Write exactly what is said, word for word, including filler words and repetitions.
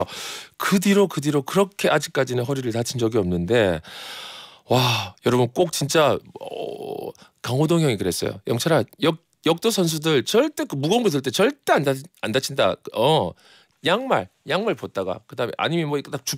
그 뒤로 그 뒤로 그렇게 아직까지는 허리를 다친 적이 없는데 와 여러분 꼭 진짜 어, 강호동 형이 그랬어요. 영철아 역 역도 선수들 절대 그 무거운 거 들 때 절대 안, 다, 안 다친다. 어 양말 양말 벗다가 그다음에 아니면 뭐 딱